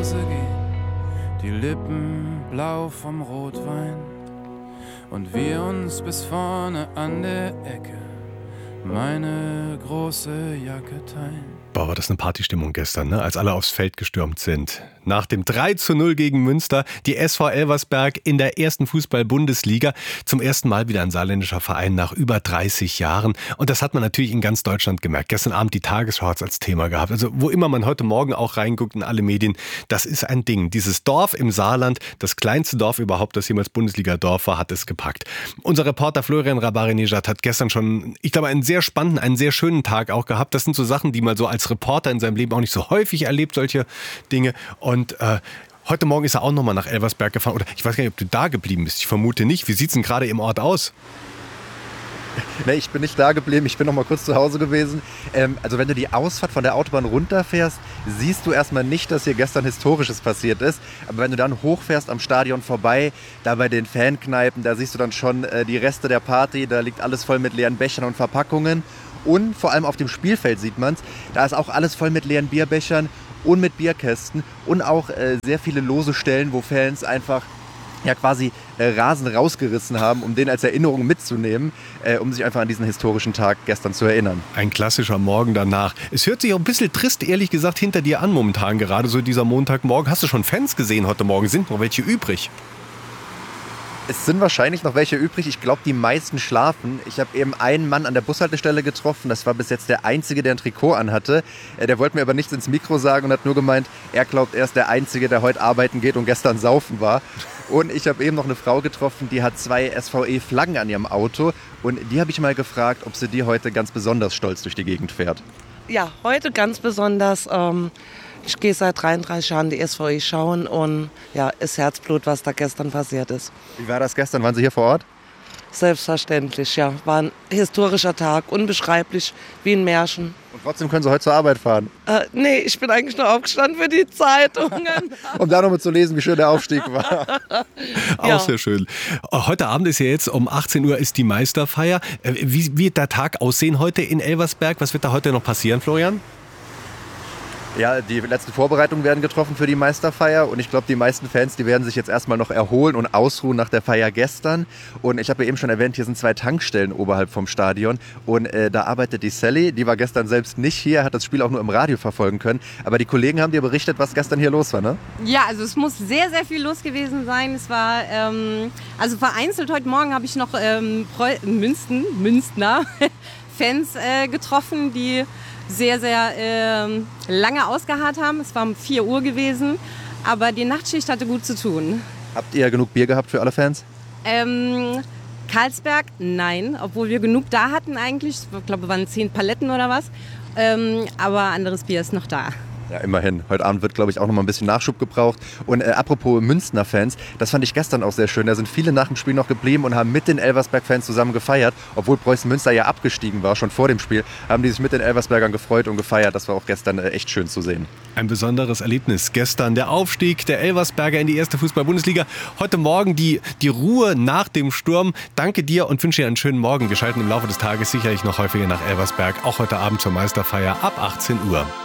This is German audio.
Hause gehen, die Lippen blau vom Rotwein und wir uns bis vorne an der Ecke meine große Jacke teilen. Boah, war das eine Partystimmung gestern, ne? Als alle aufs Feld gestürmt sind. Nach dem 3:0 gegen Münster, die SV Elversberg in der ersten Fußball-Bundesliga. Zum ersten Mal wieder ein saarländischer Verein nach über 30 Jahren. Und das hat man natürlich in ganz Deutschland gemerkt. Gestern Abend die Tagesschau hat's als Thema gehabt. Also wo immer man heute Morgen auch reinguckt in alle Medien, das ist ein Ding. Dieses Dorf im Saarland, das kleinste Dorf überhaupt, das jemals Bundesliga-Dorf war, hat es gepackt. Unser Reporter Florian Rabarinejad hat gestern schon, ich glaube, einen sehr spannenden, einen sehr schönen Tag auch gehabt. Das sind so Sachen, die man so als Reporter in seinem Leben auch nicht so häufig erlebt, solche Dinge. Und heute Morgen ist er auch nochmal nach Elversberg gefahren. Oder ich weiß gar nicht, ob du da geblieben bist. Ich vermute nicht. Wie sieht es denn gerade im Ort aus? Nee, ich bin nicht da geblieben. Ich bin noch mal kurz zu Hause gewesen. Also wenn du die Ausfahrt von der Autobahn runterfährst, siehst du erstmal nicht, dass hier gestern Historisches passiert ist. Aber wenn du dann hochfährst am Stadion vorbei, da bei den Fankneipen, da siehst du dann schon die Reste der Party. Da liegt alles voll mit leeren Bechern und Verpackungen. Und vor allem auf dem Spielfeld sieht man es, da ist auch alles voll mit leeren Bierbechern und mit Bierkästen und auch sehr viele lose Stellen, wo Fans einfach quasi Rasen rausgerissen haben, um den als Erinnerung mitzunehmen, um sich einfach an diesen historischen Tag gestern zu erinnern. Ein klassischer Morgen danach. Es hört sich auch ein bisschen trist, ehrlich gesagt, hinter dir an momentan, gerade so dieser Montagmorgen. Hast du schon Fans gesehen heute Morgen? Sind noch welche übrig? Es sind wahrscheinlich noch welche übrig. Ich glaube, die meisten schlafen. Ich habe eben einen Mann an der Bushaltestelle getroffen. Das war bis jetzt der Einzige, der ein Trikot anhatte. Der wollte mir aber nichts ins Mikro sagen und hat nur gemeint, er glaubt, er ist der Einzige, der heute arbeiten geht und gestern saufen war. Und ich habe eben noch eine Frau getroffen, die hat 2 SVE-Flaggen an ihrem Auto. Und die habe ich mal gefragt, ob sie die heute ganz besonders stolz durch die Gegend fährt. Ja, heute ganz besonders. Ich gehe seit 33 Jahren die SVE schauen und ja, ist Herzblut, was da gestern passiert ist. Wie war das gestern? Waren Sie hier vor Ort? Selbstverständlich, ja. War ein historischer Tag, unbeschreiblich, wie ein Märchen. Und trotzdem können Sie heute zur Arbeit fahren? Nee, ich bin eigentlich nur aufgestanden für die Zeitungen. Um da nochmal zu lesen, wie schön der Aufstieg war. Auch sehr schön. Heute Abend ist ja jetzt um 18 Uhr ist die Meisterfeier. Wie wird der Tag aussehen heute in Elversberg? Was wird da heute noch passieren, Florian? Ja, die letzten Vorbereitungen werden getroffen für die Meisterfeier und ich glaube, die meisten Fans, die werden sich jetzt erstmal noch erholen und ausruhen nach der Feier gestern. Und ich habe ja eben schon erwähnt, hier sind 2 Tankstellen oberhalb vom Stadion und da arbeitet die Sally, die war gestern selbst nicht hier, hat das Spiel auch nur im Radio verfolgen können. Aber die Kollegen haben dir berichtet, was gestern hier los war, ne? Ja, also es muss sehr, sehr viel los gewesen sein. Es war, also vereinzelt heute Morgen habe ich noch Münstner Fans getroffen, die sehr, sehr lange ausgeharrt haben. Es war um 4 Uhr gewesen, aber die Nachtschicht hatte gut zu tun. Habt ihr genug Bier gehabt für alle Fans? Karlsberg, nein, obwohl wir genug da hatten eigentlich. Ich glaube, es waren 10 Paletten oder was, aber anderes Bier ist noch da. Ja, immerhin. Heute Abend wird, glaube ich, auch noch mal ein bisschen Nachschub gebraucht. Und apropos Münstner-Fans, das fand ich gestern auch sehr schön. Da sind viele nach dem Spiel noch geblieben und haben mit den Elversberg-Fans zusammen gefeiert. Obwohl Preußen Münster ja abgestiegen war, schon vor dem Spiel, haben die sich mit den Elversbergern gefreut und gefeiert. Das war auch gestern echt schön zu sehen. Ein besonderes Erlebnis. Gestern der Aufstieg der Elversberger in die erste Fußball-Bundesliga. Heute Morgen die Ruhe nach dem Sturm. Danke dir und wünsche dir einen schönen Morgen. Wir schalten im Laufe des Tages sicherlich noch häufiger nach Elversberg. Auch heute Abend zur Meisterfeier ab 18 Uhr.